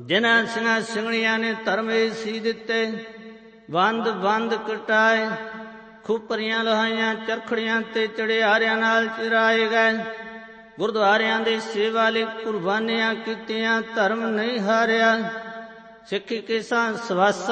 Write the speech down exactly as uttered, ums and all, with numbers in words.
ਜਿਨ੍ਹਾਂ ਸਿੰਘਾਂ ਸਿੰਘਣੀਆਂ ਨੇ ਧਰਮ ਇਹ ਸੀ ਦਿੱਤੇ, ਬੰਦ ਬੰਦ ਕਟਾਏ, ਖੁਪਰੀਆਂ ਲਹਾਈਆਂ, ਚਰਖੜੀਆਂ ਤੇ ਚੜਿਆਰਿਆਂ ਨਾਲ ਚਿਰਾਏ ਗਏ। ਗੁਰਦੁਆਰਿਆਂ ਦੀ ਸੇਵਾ ਲਈ ਕੁਰਬਾਨੀਆਂ ਕੀਤੀਆਂ, ਧਰਮ ਨਹੀਂ ਹਾਰਿਆ। ਸਿੱਖੀ ਕੇਸਾਂ ਸਵਾਸਾਂ